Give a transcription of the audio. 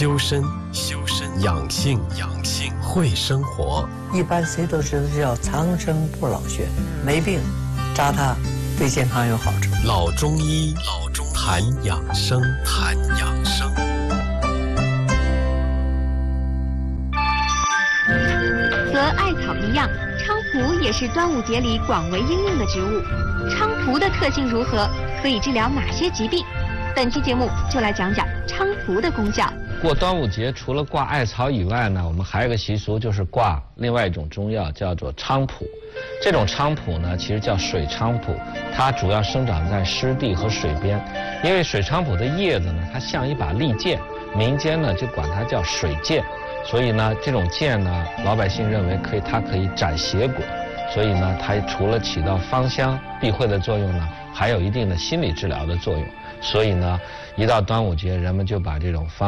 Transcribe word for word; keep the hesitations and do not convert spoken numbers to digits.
修身、修身养性、养性会生活。 一般谁都知道叫长生不老穴，没病扎它对健康有好处。 老中医，老中医谈养生，谈养生。 和艾草一样，菖蒲也是端午节里广为应用的植物。菖蒲的特性如何？可以治疗哪些疾病？本期节目就来讲讲菖蒲的功效。 过端午节除了挂艾草以外呢，我们还有一个习俗，就是挂另外一种中药，叫做菖蒲。这种菖蒲呢，其实叫水菖蒲，它主要生长在湿地和水边。因为水菖蒲的叶子呢，它像一把利剑，民间呢就管它叫水剑。所以呢，这种剑呢，老百姓认为可以，它可以斩邪鬼。所以呢，它除了起到芳香避讳的作用呢，还有一定的心理治疗的作用。所以呢，一到端午节，人们就把这种方